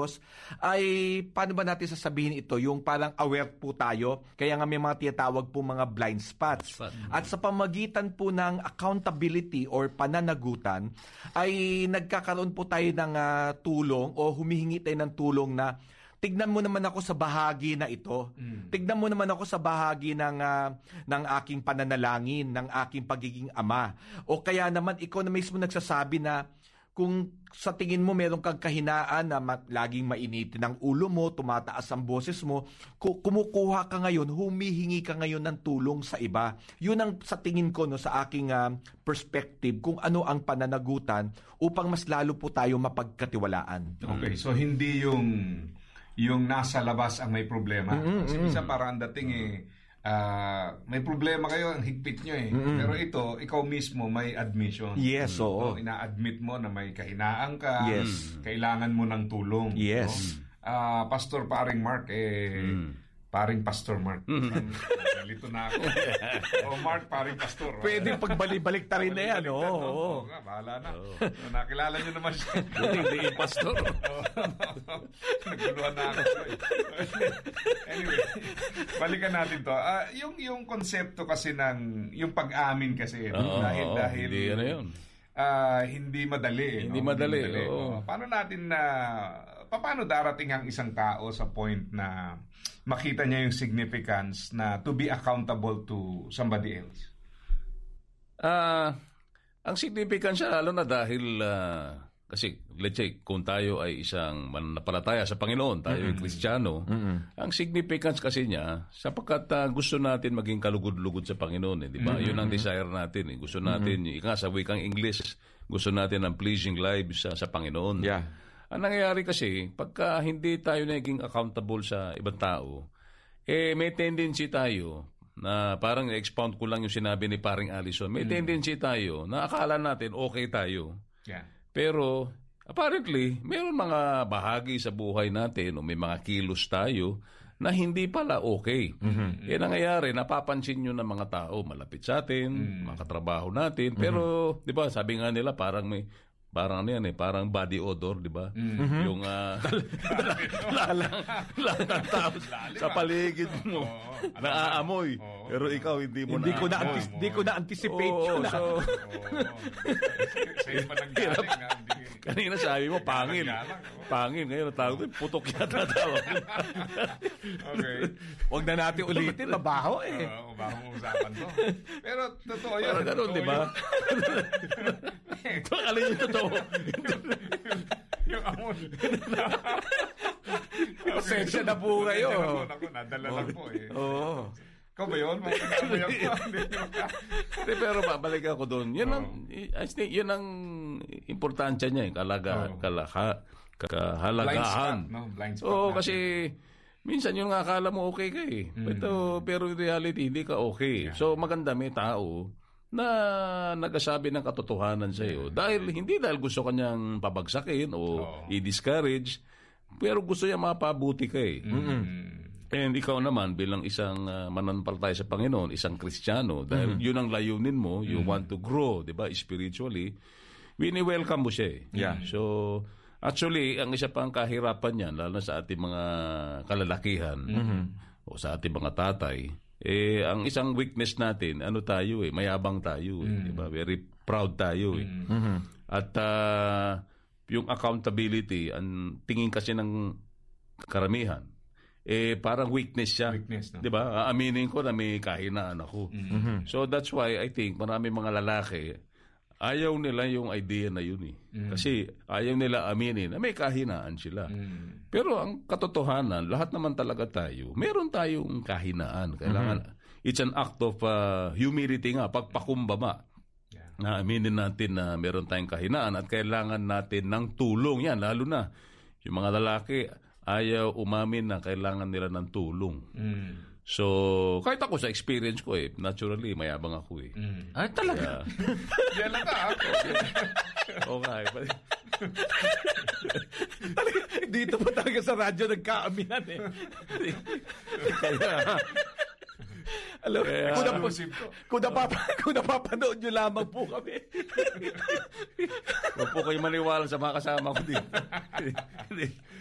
Diyos, ay paano ba natin sasabihin ito? Yung parang aware po tayo, kaya nga may mga tinatawag po mga blind spots. At sa pamagitan po ng accountability or pananagutan, ay nagkakaroon po tayo ng tulong o humihingi tayo ng tulong na tignan mo naman ako sa bahagi na ito. Tignan mo naman ako sa bahagi ng aking pananalangin, ng aking pagiging ama. O kaya naman ikaw na mismo nagsasabi na kung sa tingin mo meron kang kahinaan na laging mainitin ang ulo mo, tumataas ang boses mo, kumukuha ka ngayon, humihingi ka ngayon ng tulong sa iba. Yun ang sa tingin ko sa aking perspective kung ano ang pananagutan upang mas lalo po tayo mapagkatiwalaan. Okay, so hindi yung nasa labas ang may problema. Kasi minsan parang ang dating may problema kayo, ang higpit nyo Pero ikaw mismo may admission. Yes, oo. Ina-admit mo na may kahinaan ka, kailangan mo ng tulong. Yes. Pastor Paring Mark, Paring Pastor Mark. Nalito na ako. Mark, Paring Pastor. Pwede pagbalik-balik ta rin na yan. Oo, bahala na. Nakilala nyo naman siya. Hindi yung pastor. Naguluhan na ako. Anyway, balikan natin to. Yung konsepto kasi yung pag-amin kasi. Dahil hindi yun. Hindi madali. Hindi madali. Paano darating ang isang tao sa point na makita niya yung significance na to be accountable to somebody else? Ang significance siya, lalo na dahil kasi let's say kung tayo ay isang mananampalataya sa Panginoon, tayo ay Kristiyano, ang significance kasi niya sapagkat gusto natin maging kalugod-lugod sa Panginoon, di ba? Yun ang desire natin. Gusto natin, sa wikang English, gusto natin ang pleasing lives sa Panginoon. Yeah. Ang nangyayari kasi, pagka hindi tayo naging accountable sa ibang tao, may tendency tayo na parang expound ko lang yung sinabi ni Paring Allison, may tendency tayo na akala natin okay tayo. Yeah. Pero apparently, mayroon mga bahagi sa buhay natin o may mga kilos tayo na hindi pala okay. Yan ang nangyayari, napapansin nyo ng mga tao malapit sa atin, mga katrabaho natin, pero di ba sabi nga nila parang ano yan parang body odor, di ba? Yung lahat ng tao sa paligid mo naaamoy. Pero ikaw hindi mo Hindi ko na anticipate yun. Sa'yo pa nang galing. Kanina sabi mo, pangin. Pangin. Ngayon, natawag ko, putok yata tawag. Okay. Huwag na natin ulitin, mabaho Mabahong usapan to. Pero totoo yun. Parang ganun, di ba? Alin yung totoo? Yung amon. Pasensya na po kayo. Ako, nadala lang po Oo. Ikaw ba yun? Pero babalik ako doon. Yun ang importansya niya, kahalagahan. Blind spot. Oo, kasi minsan yung akala mo okay ka pero in reality, hindi ka okay. Yeah. So maganda may tao na nagsasabi ng katotohanan sa iyo hindi dahil gusto kanyang pabagsakin o i-discourage, pero gusto niya mapabuti ka And ikaw naman bilang isang mananampalataya sa Panginoon, isang Kristiyano, dahil yun ang layunin mo, you want to grow, 'di ba, spiritually, wini-welcome mo siya. Yeah. So actually, ang isa pang kahirapan niyan, lalo na sa ating mga kalalakihan o sa ating mga tatay, ang isang weakness natin, tayo mayabang tayo di ba? Very proud tayo At yung accountability, ang tingin kasi ng karamihan, parang weakness siya. Weakness, no? Di ba? Aaminin ko na may kahinaan ako. So that's why I think marami mga lalaki, ayaw nila yung idea na yun Kasi ayaw nila aminin na may kahinaan sila. Pero ang katotohanan, lahat naman talaga tayo, meron tayong kahinaan. Kailangan, it's an act of humility nga, pagpakumbaba. Yeah. Na aminin natin na meron tayong kahinaan at kailangan natin ng tulong. Yan, lalo na yung mga lalaki, ayaw umamin na kailangan nila ng tulong. So, kahit ako sa experience ko naturally, mayabang ako Ay, talaga? Yan lang ka. Okay. Dito po talaga sa radyo nagkaaminan Alam, kung napapanood nyo lamang po kami. Huwag po kayo maniwala sa mga kasama ko dito.